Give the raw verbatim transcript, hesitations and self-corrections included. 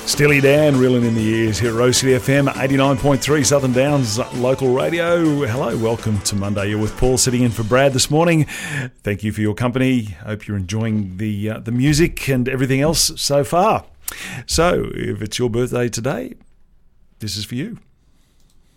Steely Dan reeling in the ears here at Rose City F M, eighty-nine point three Southern Downs local radio. Hello, welcome to Monday. You're with Paul sitting in for Brad this morning. Thank you for your company. Hope you're enjoying the uh, the music and everything else so far. So, if it's your birthday today, this is for you.